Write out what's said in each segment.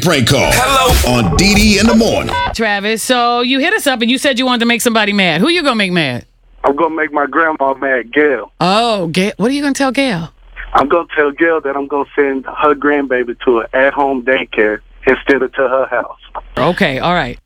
prank call. Hello. On DD in the morning. Travis, so you hit us up and you said you wanted to make somebody mad. Who you gonna make mad? I'm going to make my grandma mad, Gail. Oh, Gail. What are you gonna tell Gail? I'm going to tell Gail that I'm going to send her grandbaby to an at-home daycare instead of to her house. Okay, all right.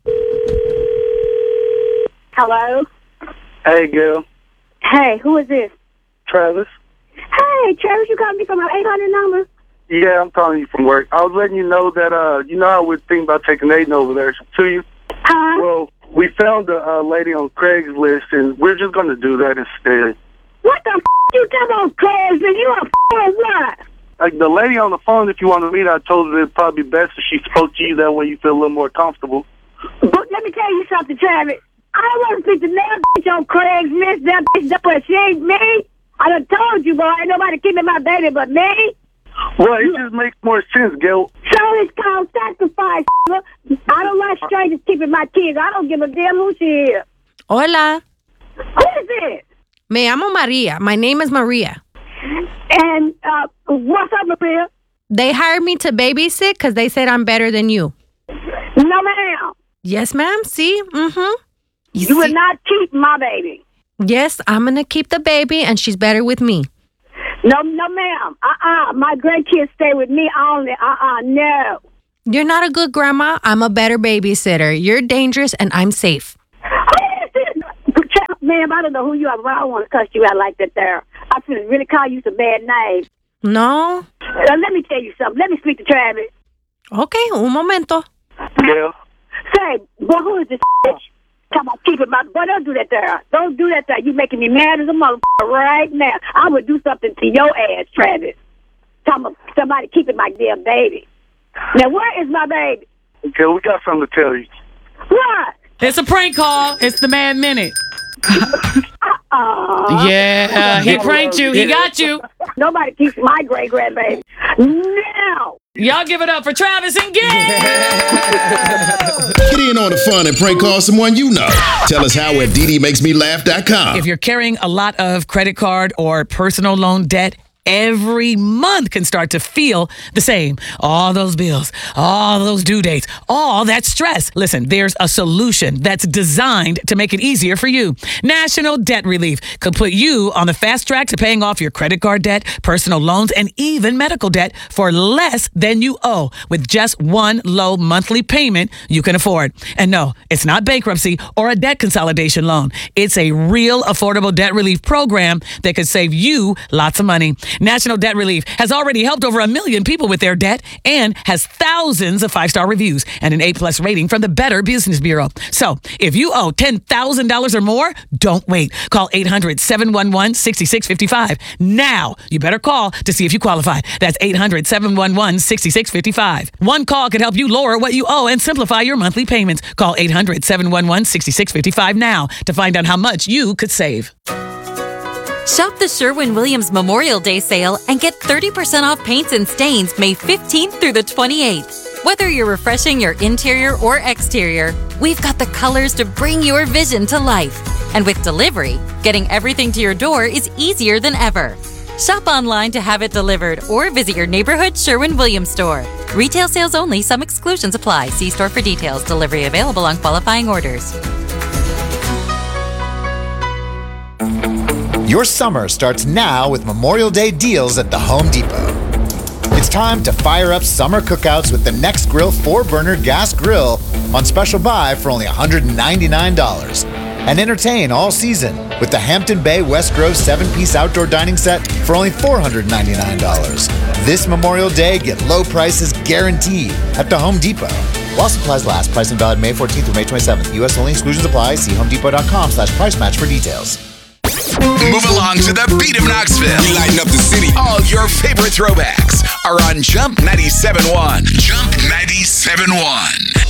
Hello? Hey, Gail. Hey, who is this? Travis? Hey, Travis, you calling me from my 800 number? Yeah, I'm calling you from work. I was letting you know that, you know how we're thinking about taking Aiden over there to you? Well, we found a lady on Craigslist, and we're just going to do that instead. What the you come on Craigslist? You a or what? Like, the lady on the phone, if you want to meet, I told her it'd probably be best if she spoke to you. That way you feel a little more comfortable. But let me tell you something, Travis. I don't want to speak to that bitch on Craigslist. That bitch, but she ain't me. I done told you, boy, ain't nobody keeping my baby but me. Well, it just makes more sense, Gail. So it's called sacrifice. I don't like strangers keeping my kids. I don't give a damn who she is. Hola. Who is it? Me llamo Maria. My name is Maria. And what's up, Maria? They hired me to babysit because they said I'm better than you. No, ma'am. Yes, ma'am. See? Mm-hmm. You will not keep my baby. Yes, I'm going to keep the baby, and she's better with me. No, ma'am. My grandkids stay with me only. No. You're not a good grandma. I'm a better babysitter. You're dangerous, and I'm safe. Ma'am, I don't know who you are, but I don't want to cuss you out like that there. I should really call you some bad names. No. Let me tell you something. Let me speak to Travis. Okay, un momento. Yeah. Say, boy, who is this bitch? Come on, keep it, boy, don't do that there. Don't do that there. You making me mad as a motherfucker right now. I would do something to your ass, Travis. Somebody keeping my damn baby. Now, where is my baby? Okay, we got something to tell you. What? It's a prank call. It's the Mad Minute. Yeah, he pranked you. He got you. Nobody keeps my great-grandbaby. No. Y'all give it up for Travis and Gail. Get in on the fun and prank call someone you know. Tell us how at DDMakesMeLaugh.com. If you're carrying a lot of credit card or personal loan debt, every month can start to feel the same. All those bills, all those due dates, all that stress. Listen, there's a solution that's designed to make it easier for you. National Debt Relief could put you on the fast track to paying off your credit card debt, personal loans, and even medical debt for less than you owe with just one low monthly payment you can afford. And no, it's not bankruptcy or a debt consolidation loan. It's a real affordable debt relief program that could save you lots of money. National Debt Relief has already helped over 1 million people with their debt and has thousands of 5-star reviews and an A+ rating from the Better Business Bureau. So if you owe $10,000 or more, don't wait. Call 800-711-6655. Now, you better call to see if you qualify. That's 800-711-6655. One call could help you lower what you owe and simplify your monthly payments. Call 800-711-6655 now to find out how much you could save. Shop the Sherwin-Williams Memorial Day sale and get 30% off paints and stains May 15th through the 28th. Whether you're refreshing your interior or exterior, we've got the colors to bring your vision to life. And with delivery, getting everything to your door is easier than ever. Shop online to have it delivered or visit your neighborhood Sherwin-Williams store. Retail sales only. Some exclusions apply. See store for details. Delivery available on qualifying orders. Your summer starts now with Memorial Day deals at the Home Depot. It's time to fire up summer cookouts with the Next Grill 4-burner gas grill on special buy for only $199. And entertain all season with the Hampton Bay West Grove 7-piece outdoor dining set for only $499. This Memorial Day, get low prices guaranteed at the Home Depot. While supplies last, pricing valid May 14th through May 27th. U.S. only, exclusions apply. See homedepot.com/price match for details. Move along to the beat of Knoxville. We lighten up the city. All your favorite throwbacks are on Jump 97.1. Jump 97.1.